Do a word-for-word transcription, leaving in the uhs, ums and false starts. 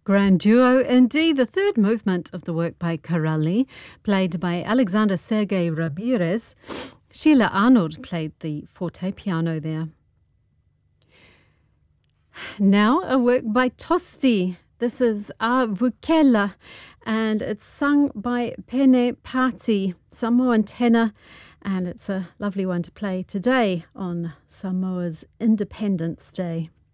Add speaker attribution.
Speaker 1: Grand duo indeed. The third movement of the work by Corelli, played by Alexander Sergei Ramirez. Sheila Arnold played the forte piano there. Now a work by Tosti. This is A Vukela, and it's sung by Pene Pati, Samoan tenor, and it's a lovely one to play today on Samoa's Independence Day.